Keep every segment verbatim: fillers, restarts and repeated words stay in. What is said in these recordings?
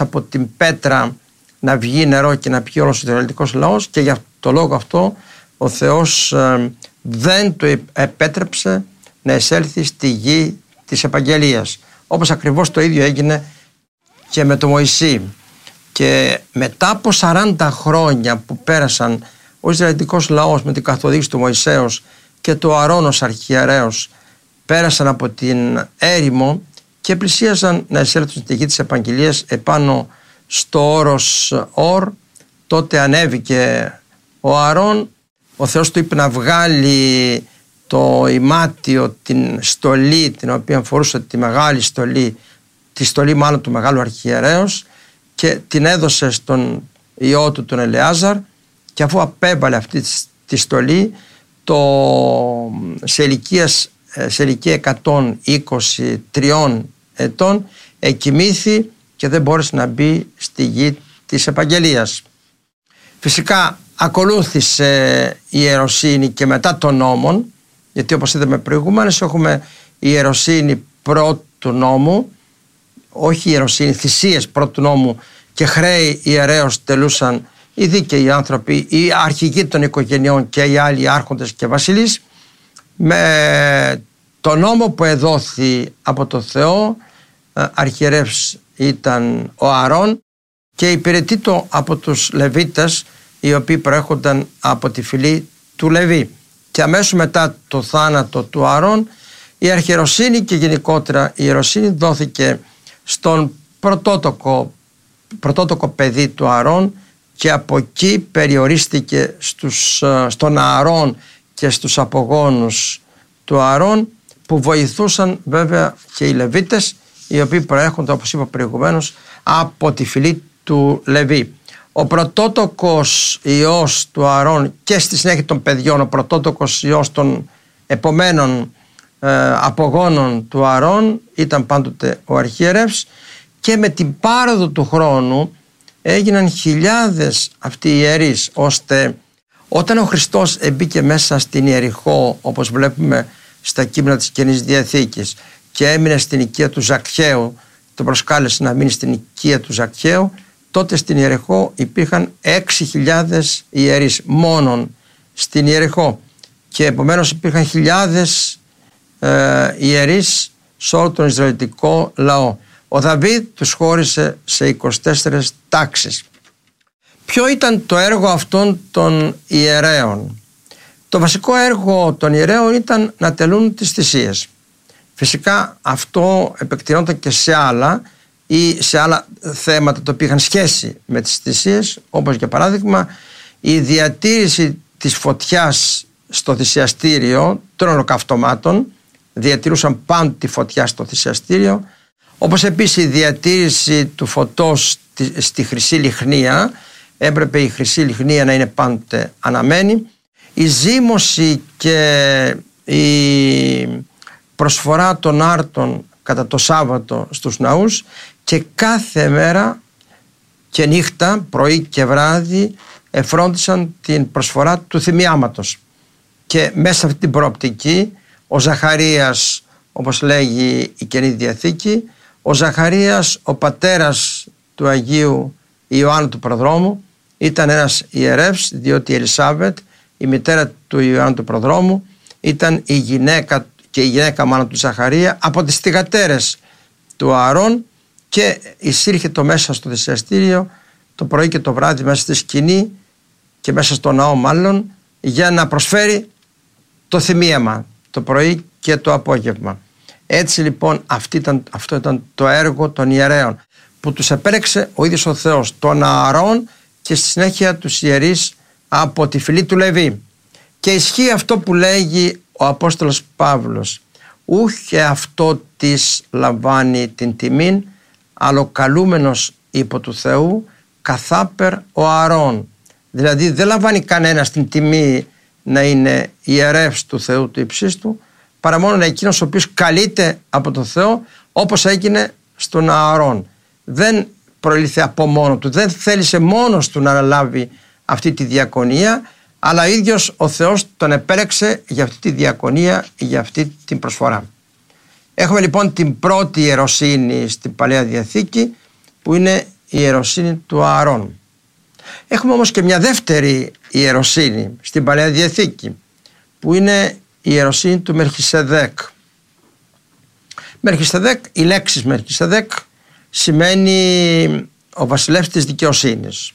από την πέτρα να βγει νερό και να πιει όλος ο Ισραηλιτικός λαός, και για το λόγο αυτό ο Θεός ε, δεν του επέτρεψε να εισέλθει στη γη της επαγγελίας. Όπως ακριβώς το ίδιο έγινε και με τον Μωυσή. Και μετά από σαράντα χρόνια που πέρασαν ο Ισραηλιτικός λαός με την καθοδήγηση του Μωυσέως και του Αρών ως αρχιερέως, πέρασαν από την έρημο και πλησίασαν να εισέλθουν στη γη της επαγγελίας επάνω στο όρος Ορ. Τότε ανέβηκε ο Αρών, ο Θεός του είπε να βγάλει το ημάτιο, την στολή την οποία φορούσε, τη μεγάλη στολή, τη στολή μάλλον του μεγάλου αρχιερέως, και την έδωσε στον ιό του τον Ελεάζαρ, και αφού απέβαλε αυτή τη στολή, το, σε, ηλικίας, σε ηλικία εκατόν είκοσι τρία ετών εκοιμήθη και δεν μπόρεσε να μπει στη γη της επαγγελίας. Φυσικά ακολούθησε η ιεροσύνη και μετά των νόμων, γιατί όπως είδαμε προηγουμένως έχουμε ιεροσύνη πρώτου νόμου, όχι ιεροσύνη, θυσίες πρώτου νόμου και χρέη ιερέως τελούσαν οι δίκαιοι άνθρωποι, οι αρχηγοί των οικογενειών και οι άλλοι άρχοντες και βασιλείς. Με το νόμο που εδόθη από το Θεό, αρχιερεύς ήταν ο Αρών και υπηρετείτο από τους Λεβίτες, οι οποίοι προέρχονταν από τη φυλή του Λεβί. Και αμέσως μετά το θάνατο του Αρών, η αρχιεροσύνη και γενικότερα η ιεροσύνη δόθηκε στον πρωτότοκο, πρωτότοκο παιδί του Αρών, και από εκεί περιορίστηκε στους, στον Αρών και στους απογόνους του Αρών, που βοηθούσαν βέβαια και οι Λεβίτες, οι οποίοι προέρχονται, όπως είπα προηγουμένως, από τη φυλή του Λεβί. Ο πρωτότοκος ιός του Αρών και στη συνέχεια των παιδιών, ο πρωτότοκος ιός των επομένων ε, απογόνων του Αρών ήταν πάντοτε ο αρχιερεύς, και με την πάροδο του χρόνου έγιναν χιλιάδες αυτοί οι ιερείς, ώστε όταν ο Χριστός εμπήκε μέσα στην Ιεριχώ, όπως βλέπουμε στα κείμενα της Καινής Διαθήκης, και έμεινε στην οικία του Ζακχαίου, τον προσκάλεσε να μείνει στην οικία του Ζακχαίου, τότε στην Ιεριχώ υπήρχαν έξι χιλιάδες ιερείς μόνον στην Ιεριχώ, και επομένως υπήρχαν χιλιάδες ε, ιερείς σε όλο τον Ισραηλιτικό λαό. Ο Δαβίδ τους χώρισε σε είκοσι τέσσερις τάξεις. Ποιο ήταν το έργο αυτών των ιερέων? Το βασικό έργο των ιερέων ήταν να τελούν τις θυσίες. Φυσικά αυτό επεκτηνόταν και σε άλλα ή σε άλλα θέματα τα οποία είχαν σχέση με τις θυσίες, όπως για παράδειγμα η διατήρηση της φωτιάς στο θυσιαστήριο των ολοκαυτωμάτων, διατηρούσαν πάντοτε τη φωτιά στο θυσιαστήριο, όπως επίσης η διατήρηση του φωτός στη χρυσή λιχνία, έπρεπε η χρυσή λιχνία να είναι πάντοτε αναμένη, η ζύμωση και η προσφορά των άρτων κατά το Σάββατο στους ναούς, και κάθε μέρα και νύχτα, πρωί και βράδυ, εφρόντισαν την προσφορά του θυμιάματος. Και μέσα σε αυτή την προοπτική ο Ζαχαρίας, όπως λέγει η Καινή Διαθήκη, ο Ζαχαρίας, ο πατέρας του Αγίου Ιωάννου του Προδρόμου, ήταν ένας ιερεύς, διότι η Ελισάβετ, η μητέρα του Ιωάννου του Προδρόμου, ήταν η γυναίκα και η γυναίκα μάνα του Ζαχαρία από τις θυγατέρες του Αρών, και εισήρχε το μέσα στο θυσιαστήριο το πρωί και το βράδυ μέσα στη σκηνή και μέσα στο ναό μάλλον, για να προσφέρει το θυμίαμα το πρωί και το απόγευμα. Έτσι λοιπόν αυτή ήταν, αυτό ήταν το έργο των ιερέων, που τους επέλεξε ο ίδιος ο Θεός, τον Αρών και στη συνέχεια τους ιερείς από τη φυλή του Λεβί. Και ισχύει αυτό που λέγει ο Απόστολος Παύλος: ούχε αυτό της λαμβάνει την τιμήν, αλλά καλούμενος υπό του Θεού καθάπερ ο Αρών. Δηλαδή δεν λαμβάνει κανένας την τιμή να είναι ιερεύς του Θεού του υψίστου, παρά μόνο εκείνος ο οποίος καλείται από τον Θεό, όπως έγινε στον Αρών. Δεν προήλθε από μόνο του, δεν θέλησε μόνος του να αναλάβει αυτή τη διακονία, αλλά ο ίδιος ο Θεός τον επέλεξε για αυτή τη διακονία, για αυτή την προσφορά. Έχουμε λοιπόν την πρώτη ιεροσύνη στην Παλαιά Διαθήκη, που είναι ιεροσύνη του Ααρών. Έχουμε όμως και μια δεύτερη ιεροσύνη στην Παλαιά Διαθήκη, που είναι η ιεροσύνη του Μελχισεδέκ. Μελχισεδέκ, η λέξη Μελχισεδέκ σημαίνει ο βασιλεύς της δικαιοσύνης.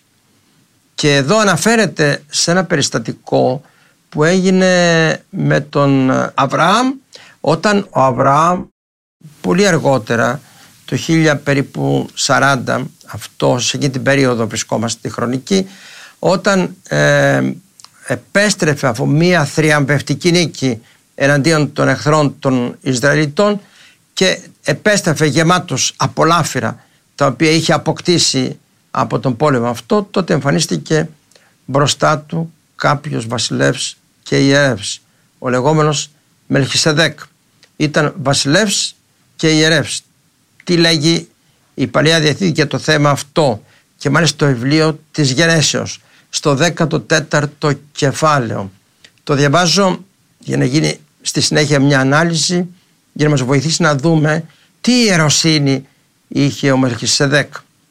Και εδώ αναφέρεται σε ένα περιστατικό που έγινε με τον Αβραάμ, όταν ο Αβραάμ πολύ αργότερα, το χίλια περίπου σαράντα, αυτό σε εκείνη την περίοδο βρισκόμαστε τη χρονική, όταν ε, επέστρεφε από μια θριαμβευτική νίκη εναντίον των εχθρών των Ισραηλιτών και επέστρεφε γεμάτος από λάφυρα τα οποία είχε αποκτήσει από τον πόλεμο αυτό, τότε εμφανίστηκε μπροστά του κάποιος βασιλεύς και ιερεύς, ο λεγόμενος Μελχισεδέκ. Ήταν βασιλεύς και ιερεύς. Τι λέγει η Παλαιά Διαθήκη για το θέμα αυτό, και μάλιστα το βιβλίο της Γενέσεως, στο δέκατο τέταρτο κεφάλαιο. Το διαβάζω για να γίνει στη συνέχεια μια ανάλυση, για να μας βοηθήσει να δούμε τι ιεροσύνη είχε ο Μελχισεδέκ.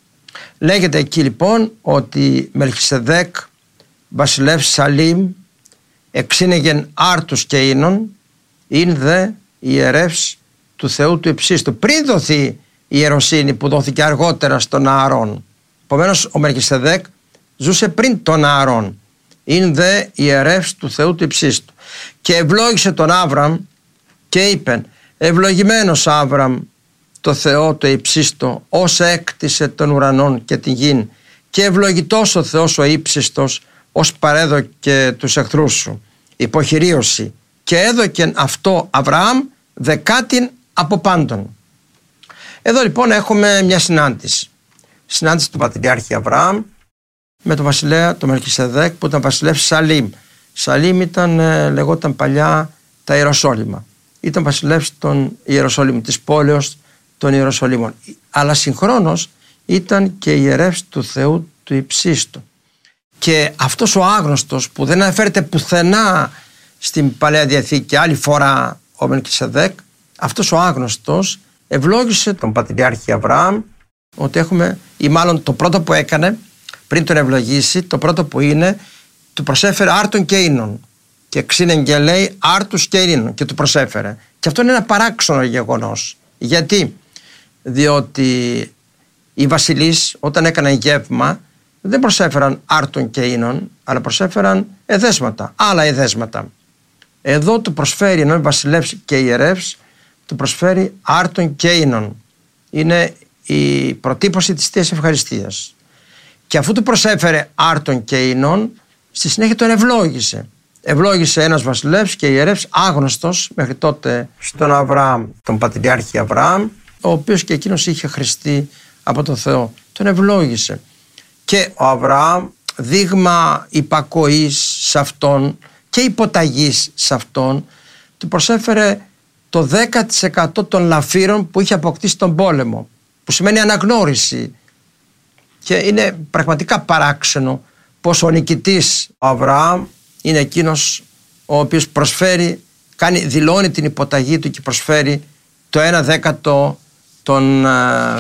Λέγεται εκεί λοιπόν ότι Μελχισεδέκ βασιλεύς Σαλήμ εξήνεγεν άρτους και ίνων, ειν δε ιερεύς του Θεού του Υψίστου, πριν δοθεί η ιεροσύνη που δόθηκε αργότερα στον Ααρών. Επομένως ο Μελχισεδέκ ζούσε πριν τον Ααρών, ειν δε ιερεύς του Θεού του Υψίστου. Και ευλόγησε τον Άβραμ και είπεν, ευλογημένος Άβραμ το Θεό το Υψίστο, ως έκτισε των ουρανών και την γην, και ευλογητός ο Θεός ο ύψιστος, ως παρέδωκε τους εχθρούς σου υποχειρίωση, και έδωκεν αυτό Αβραάμ δεκάτην από πάντων. Εδώ λοιπόν έχουμε μια συνάντηση. Συνάντηση του Πατριάρχη Αβραάμ με τον βασιλέα, τον Μελχισεδέκ, που ήταν βασιλεύς Σαλήμ. Σαλήμ ήταν, λεγόταν παλιά τα Ιεροσόλυμα. Ήταν βασιλεύς των Ιεροσόλυμων, της πόλεως των Ιεροσολύμων. Αλλά συγχρόνως ήταν και ιερεύς του Θεού του Υψίστου. Και αυτός ο άγνωστος, που δεν αναφέρεται πουθενά στην Παλαιά Διαθήκη άλλη φορά ο Μελχισεδέκ, αυτός ο άγνωστος ευλόγησε τον Πατριάρχη Αβραάμ, ότι έχουμε, ή μάλλον το πρώτο που έκανε πριν τον ευλογήσει, το πρώτο που είναι, του προσέφερε άρτων και ίνων, και ξύνεγγε λέει άρτους και ίνων και του προσέφερε. Και αυτό είναι ένα παράξενο γεγονός. Γιατί? Διότι οι βασιλείς όταν έκαναν γεύμα δεν προσέφεραν άρτων και ίνων, αλλά προσέφεραν εδέσματα, άλλα εδέσματα. Εδώ του προσφέρει, ενώ βασιλεύς και ιερεύς, του προσφέρει άρτων και ίνων. Είναι η προτύπωση της Θείας Ευχαριστίας. Και αφού του προσέφερε άρτων και ίνων, στη συνέχεια τον ευλόγησε. Ευλόγησε ένας βασιλεύς και ιερεύς άγνωστος μέχρι τότε στον Αβραάμ, τον Πατριάρχη Αβραάμ, ο οποίος και εκείνος είχε χρηστεί από τον Θεό. Τον ευλόγησε. Και ο Αβραάμ, δείγμα υπακοής σε αυτόν και υποταγής σε αυτόν, του προσέφερε το δέκα τοις εκατό των λαφύρων που είχε αποκτήσει τον πόλεμο, που σημαίνει αναγνώριση. Και είναι πραγματικά παράξενο πως ο νικητής ο Αβραάμ είναι εκείνος ο οποίος προσφέρει, κάνει, δηλώνει την υποταγή του και προσφέρει το ένα δέκατο των, α,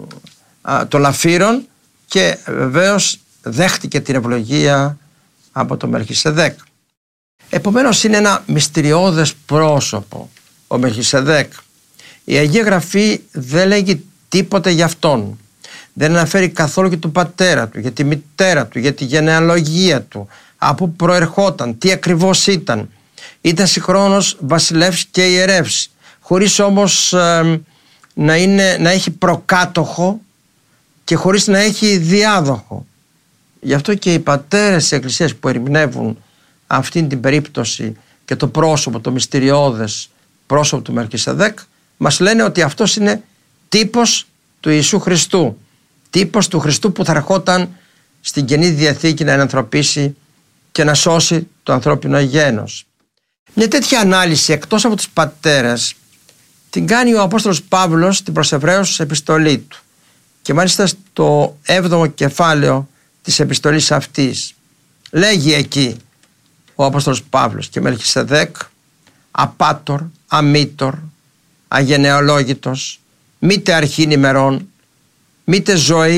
α, των λαφύρων, και βεβαίως δέχτηκε την ευλογία από τον Μελχισεδέκ. Επομένως είναι ένα μυστηριώδες πρόσωπο ο Μελχισεδέκ. Η Αγία Γραφή δεν λέγει τίποτα για αυτόν. Δεν αναφέρει καθόλου για τον πατέρα του, για τη μητέρα του, για τη γενεαλογία του, από πού προερχόταν, τι ακριβώς ήταν. Ήταν συγχρόνως βασιλεύς και ιερεύς, χωρίς όμως ε, να, είναι, να έχει προκάτοχο και χωρίς να έχει διάδοχο. Γι' αυτό και οι πατέρες της Εκκλησίας που ερμηνεύουν αυτήν την περίπτωση και το πρόσωπο, το μυστηριώδες πρόσωπο του Μελχισεδέκ, μας λένε ότι αυτός είναι τύπος του Ιησού Χριστού, τύπος του Χριστού που θα ερχόταν στην Καινή Διαθήκη να ενανθρωπίσει και να σώσει το ανθρώπινο γένος. Μια τέτοια ανάλυση εκτός από τους πατέρες την κάνει ο Απόστολος Παύλος στην προς Εβραίους επιστολή του, και μάλιστα στο έβδομο κεφάλαιο της επιστολής αυτής λέγει εκεί ο Απόστολος Παύλος, και Μελχισεδέκ απάτορ, αμήτορ, αγενεολόγητος, μήτε αρχήν ημερών, μήτε ζωής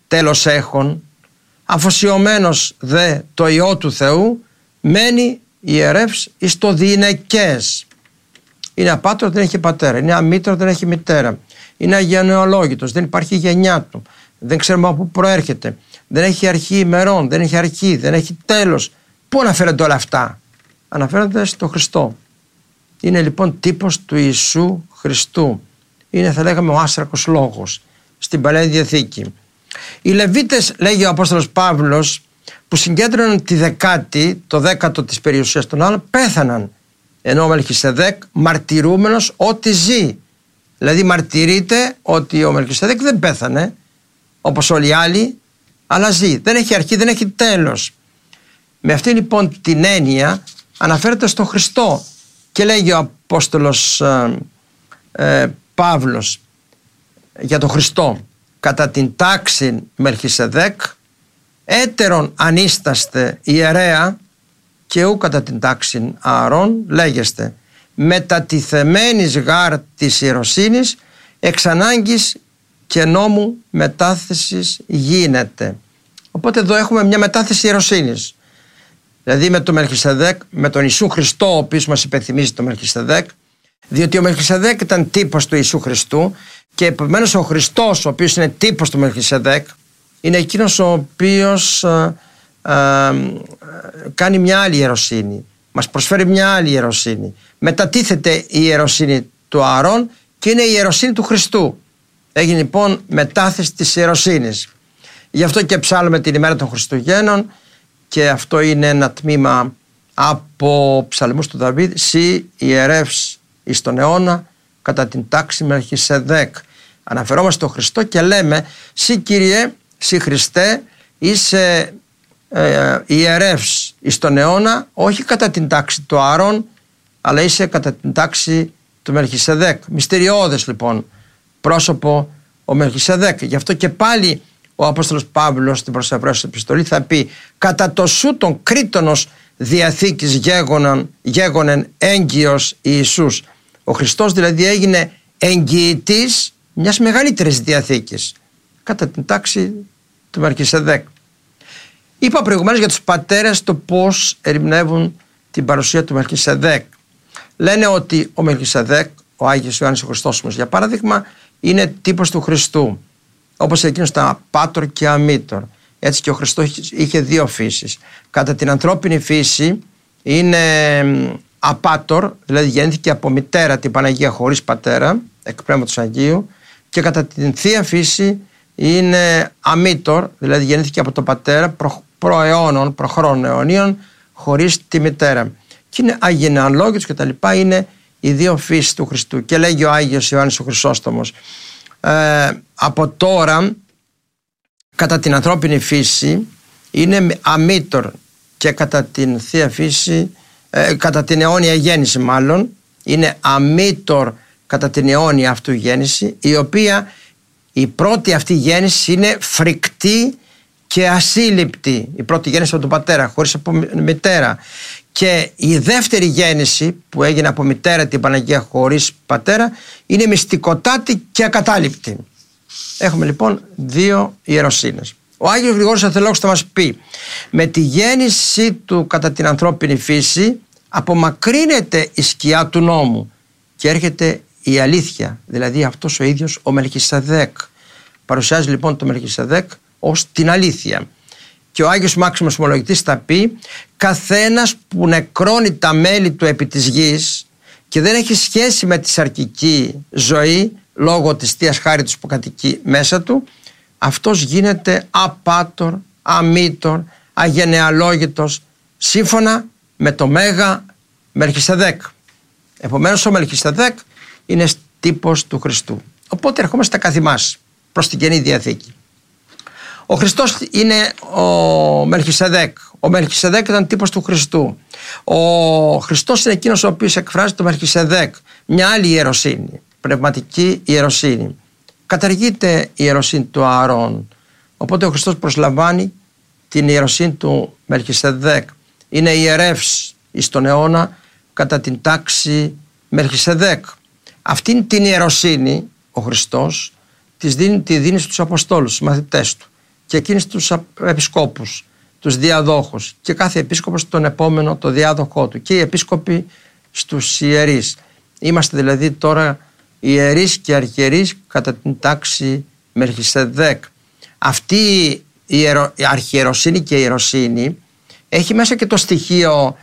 τέλος έχων, αφοσιωμένος δε το Υιό του Θεού, μένει ιερεύς εις το διηνεκές. Είναι απάτρο, δεν έχει πατέρα. Είναι αμήτρο, δεν έχει μητέρα. Είναι αγενεολόγητος, δεν υπάρχει γενιά του. Δεν ξέρουμε από πού προέρχεται. Δεν έχει αρχή ημερών, δεν έχει αρχή, δεν έχει τέλος. Πού αναφέρονται όλα αυτά? Αναφέρονται στο Χριστό. Είναι λοιπόν τύπος του Ιησού Χριστού. Είναι, θα λέγαμε, ο άστρακος λόγος στην Παλαιά Διαθήκη. Οι Λεβίτες, λέγει ο Απόστολος Παύλος, που συγκέντρωναν τη δεκάτη, το δέκατο της περιουσίας των άλλων, πέθαναν. Ενώ ο Μελχισεδέκ μαρτυρούμενος ότι ζει. Δηλαδή μαρτυρείται ότι ο Μελχισεδέκ δεν πέθανε όπως όλοι οι άλλοι, αλλά ζει. Δεν έχει αρχή, δεν έχει τέλος. Με αυτή λοιπόν την έννοια αναφέρεται στο Χριστό και λέγει ο Απόστολος ε, ε, Παύλος για τον Χριστό: κατά την τάξη Μελχισεδέκ έτερον ανίσταστε ιερέα και ου κατά την τάξη Ααρών λέγεστε μετατιθεμένης γάρ της ιεροσύνης εξ ανάγκης και νόμου μετάθεσης γίνεται. Οπότε εδώ έχουμε μια μετάθεση ιεροσύνης. Δηλαδή με τον Μελχισεδέκ, με τον Ιησού Χριστό, ο οποίος μας υπενθυμίζει τον Μελχισεδέκ, διότι ο Μελχισεδέκ ήταν τύπος του Ιησού Χριστού και επομένως ο Χριστός, ο οποίος είναι τύπος του Μελχισεδέκ, είναι εκείνος ο οποίος α, α, κάνει μια άλλη ιεροσύνη, μας προσφέρει μια άλλη ιεροσύνη. Μετατίθεται η ιεροσύνη του Ααρών και είναι η ιεροσύνη του Χριστού. Έγινε λοιπόν μετάθεση της ιεροσύνης. Γι' αυτό και ψάλλουμε την ημέρα των Χριστουγέννων, και αυτό είναι ένα τμήμα από ψαλμούς του Δαβίδ: «Συ ιερεύς εις τον αιώνα κατά την τάξη Μελχισεδέκ». Αναφερόμαστε στον Χριστό και λέμε: «Συ Κύριε, συ Χριστέ, είσαι ε, ιερεύς εις τον αιώνα, όχι κατά την τάξη του Ααρών, αλλά είσαι κατά την τάξη του Μελχισεδέκ». Μυστηριώδες λοιπόν πρόσωπο ο Μελχισεδέκ. Γι' αυτό και πάλι ο Απόστολος Παύλος στην προς Εβραίους επιστολή θα πει: «Κατά το σου τον κρίτονος διαθήκης γέγοναν, γέγονεν έγκυος Ιησούς». Ο Χριστός δηλαδή έγινε εγγυητής μιας μεγαλύτερης διαθήκης κατά την τάξη του Μελχισεδέκ. Είπα προηγουμένως για τους πατέρες το πώς ερμηνεύουν την παρουσία του Μελχισεδέκ. Λένε ότι ο Μελχισεδέκ, ο Άγιος Ιωάννης ο Χριστόσιμος για παράδειγμα, είναι τύπος του Χριστού, όπως εκείνος ήταν πάτορ και αμήτορ. Έτσι και ο Χριστός είχε δύο φύσεις. Κατά την ανθρώπινη φύση είναι απάτορ, δηλαδή γεννήθηκε από μητέρα την Παναγία χωρίς πατέρα, εκ Πνεύματος Αγίου, και κατά την θεία φύση είναι αμήτορ, δηλαδή γεννήθηκε από τον πατέρα προ, προαιώνων, προχρόνων αιωνίων, χωρίς τη μητέρα. Και είναι αγενεαλόγητος και τα λοιπά, είναι οι δύο φύσεις του Χριστού. Και λέγει ο Άγιος Ιωάννης ο Χρυσόστομος: Ε, από τώρα κατά την ανθρώπινη φύση είναι αμήτωρ και κατά την θεία φύση, ε, κατά την αιώνια γέννηση μάλλον, είναι αμήτωρ κατά την αιώνια αυτού γέννηση, η οποία η πρώτη αυτή γέννηση είναι φρικτή και ασύλληπτη. Η πρώτη γέννηση από τον πατέρα χωρίς από μητέρα, και η δεύτερη γέννηση που έγινε από μητέρα την Παναγία χωρίς πατέρα είναι μυστικοτάτη και ακατάληπτη. Έχουμε λοιπόν δύο ιεροσύνες. Ο Άγιος Γρηγόρης Αθελόκος θα μας πει: με τη γέννηση του κατά την ανθρώπινη φύση απομακρύνεται η σκιά του νόμου και έρχεται η αλήθεια, δηλαδή αυτός ο ίδιος ο Μελχισεδέκ. Παρουσιάζει λοιπόν το Μελχισεδέκ ως την αλήθεια. Και ο Άγιος Μάξιμος Ομολογητής θα πει: καθένας που νεκρώνει τα μέλη του επί της γης και δεν έχει σχέση με τη σαρκική ζωή λόγω της Θείας Χάριτος που κατοικεί μέσα του, αυτός γίνεται απάτορ, αμήτορ, αγενεαλόγητος, σύμφωνα με το Μέγα Μελχισεδέκ. Επομένως ο Μελχισεδέκ είναι τύπος του Χριστού. Οπότε ερχόμαστε καθ' ημάς προς την Καινή Διαθήκη. Ο Χριστός είναι ο Μελχισεδέκ. Ο Μελχισεδέκ ήταν τύπος του Χριστού. Ο Χριστός είναι εκείνος ο οποίος εκφράζει το Μελχισεδέκ, μια άλλη ιεροσύνη, πνευματική ιεροσύνη. Καταργείται η ιεροσύνη του Ααρών. Οπότε ο Χριστός προσλαμβάνει την ιεροσύνη του Μελχισεδέκ. Είναι ιερεύς εις τον αιώνα κατά την τάξη Μελχισεδέκ. Αυτήν την ιεροσύνη ο Χριστός της δίνει, τη δίνει στους Αποστόλους, στους μαθητές του. και εκείνους τους επισκόπους, τους διαδόχους, και κάθε επίσκοπος τον επόμενο, το διάδοχό του, και οι επίσκοποι στους ιερείς. Είμαστε δηλαδή τώρα ιερείς και αρχιερείς κατά την τάξη Μελχισεδέκ. Αυτή η, ιερο, η αρχιεροσύνη και η ιεροσύνη έχει μέσα και το στοιχείο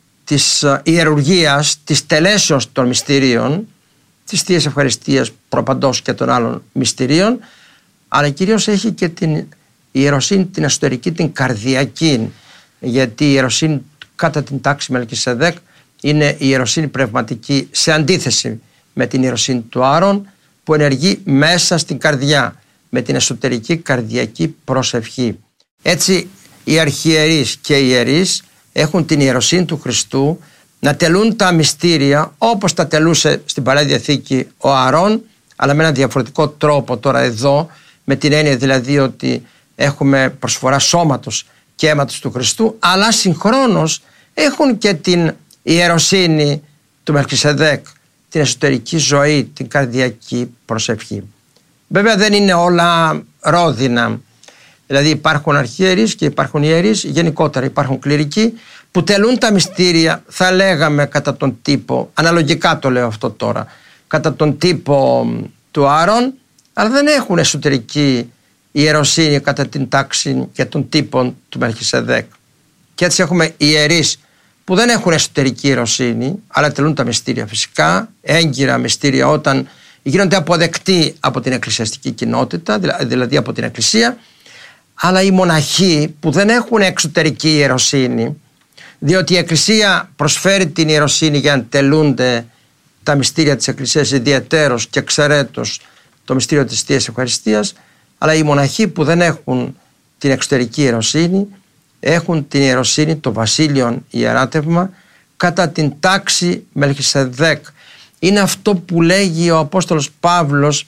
της ιερουργίας, της τελέσεως των μυστηρίων, της Θείας Ευχαριστίας προπαντός και των άλλων μυστηρίων, αλλά κυρίως έχει και την ιεροσύνη την εσωτερική, την καρδιακή, γιατί η ιεροσύνη κατά την τάξη Μελχισεδέκ είναι η ιεροσύνη πνευματική, σε αντίθεση με την ιεροσύνη του Άρων, που ενεργεί μέσα στην καρδιά, με την εσωτερική καρδιακή προσευχή. Έτσι οι αρχιερείς και οι ιερείς έχουν την ιεροσύνη του Χριστού να τελούν τα μυστήρια όπως τα τελούσε στην Παλαιά Διαθήκη ο Ααρών, αλλά με ένα διαφορετικό τρόπο τώρα εδώ, με την έννοια δηλαδή ότι έχουμε προσφορά σώματος και αίματος του Χριστού, αλλά συγχρόνως έχουν και την ιεροσύνη του Μελχισεδέκ, την εσωτερική ζωή, την καρδιακή προσευχή. Βέβαια δεν είναι όλα ρόδινα, δηλαδή υπάρχουν αρχιερείς και υπάρχουν ιερείς, γενικότερα υπάρχουν κληρικοί που τελούν τα μυστήρια, θα λέγαμε κατά τον τύπο, αναλογικά το λέω αυτό τώρα, κατά τον τύπο του Άρων, αλλά δεν έχουν εσωτερική ιεροσύνη κατά την τάξη και των τύπων του Μελχισεδέκ. Και έτσι έχουμε ιερείς που δεν έχουν εσωτερική ιεροσύνη, αλλά τελούν τα μυστήρια φυσικά, έγκυρα μυστήρια όταν γίνονται αποδεκτοί από την εκκλησιαστική κοινότητα, δηλαδή από την Εκκλησία, αλλά οι μοναχοί που δεν έχουν εξωτερική ιεροσύνη, διότι η Εκκλησία προσφέρει την ιεροσύνη για να τελούνται τα μυστήρια της Εκκλησίας, ιδιαιτέρως και εξαιρέτως το μυστήριο της Θείας Ευχαριστίας, αλλά οι μοναχοί που δεν έχουν την εξωτερική ιεροσύνη έχουν την ιεροσύνη, το βασίλειον ιεράτευμα, κατά την τάξη Μελχισεδέκ. Είναι αυτό που λέγει ο Απόστολος Παύλος,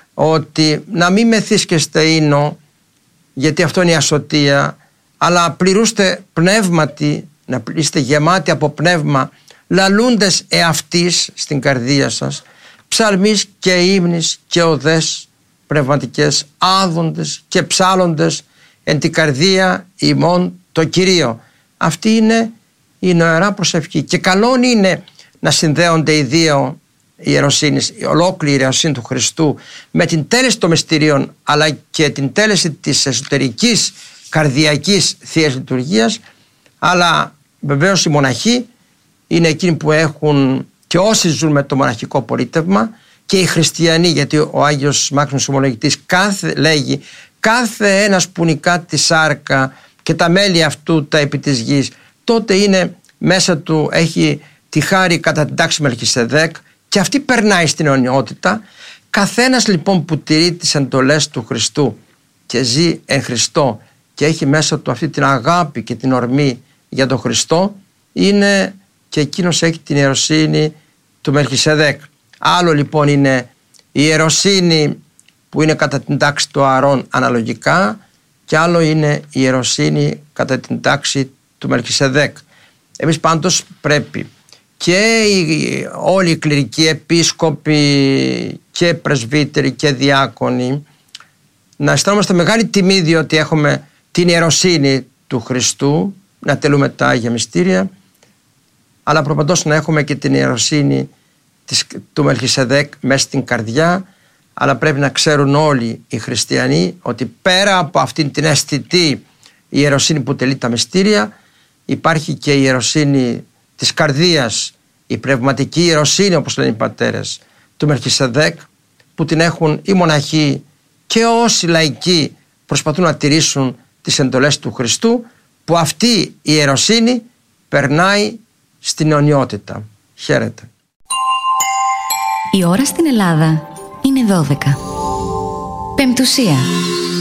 ότι να μην μεθύσκεστε ίνο, γιατί αυτό είναι η ασωτεία, αλλά πληρούστε πνεύματι, να είστε γεμάτοι από πνεύμα, λαλούντες εαυτής στην καρδία σας, ψαλμείς και ύμνης και οδές πνευματικές, άδοντες και ψάλλοντες εν την καρδία ημών το Κυρίο. Αυτή είναι η νοερά προσευχή, και καλόν είναι να συνδέονται οι δύο ιεροσύνης, η ολόκληρη ιεροσύνη του Χριστού με την τέλεση των μυστηρίων, αλλά και την τέλεση της εσωτερικής καρδιακής Θείας Λειτουργίας. Αλλά βεβαίως οι μοναχοί είναι εκείνοι που έχουν, και όσοι ζουν με το μοναχικό πολίτευμα, και οι χριστιανοί, γιατί ο Άγιος Μάξιμος Ομολογητής κάθε, λέγει κάθε ένας που νικά τη σάρκα και τα μέλη αυτού τα επί της γης, τότε είναι μέσα του, έχει τη χάρη κατά την τάξη Μελχισεδέκ, και αυτή περνάει στην αιωνιότητα. Καθένας λοιπόν που τηρεί τις εντολές του Χριστού και ζει εν Χριστώ και έχει μέσα του αυτή την αγάπη και την ορμή για τον Χριστό, είναι και εκείνος έχει την ιεροσύνη του Μελχισεδέκ. Άλλο λοιπόν είναι η ιεροσύνη που είναι κατά την τάξη του Ααρών αναλογικά, και άλλο είναι η ιεροσύνη κατά την τάξη του Μελχισεδέκ. Εμείς πάντως πρέπει και οι, όλοι οι κληρικοί, επίσκοποι και πρεσβύτεροι και διάκονοι, να αισθάνομαστε μεγάλη τιμή, διότι έχουμε την ιεροσύνη του Χριστού, να τελούμε τα Άγια Μυστήρια, αλλά προπαντός να έχουμε και την ιεροσύνη της, του Μελχισεδέκ μέσα στην καρδιά. Αλλά πρέπει να ξέρουν όλοι οι χριστιανοί ότι πέρα από αυτήν την αισθητή ιεροσύνη που τελεί τα μυστήρια, υπάρχει και η ιεροσύνη της καρδίας, η πνευματική ιεροσύνη, όπως λένε οι πατέρες, του Μελχισεδέκ, που την έχουν οι μοναχοί και όσοι λαϊκοί προσπαθούν να τηρήσουν τις εντολές του Χριστού, που αυτή η ιεροσύνη περνάει στην αιωνιότητα. Χαίρετε. Η ώρα στην Ελλάδα είναι δώδεκα. Πεμπτουσία.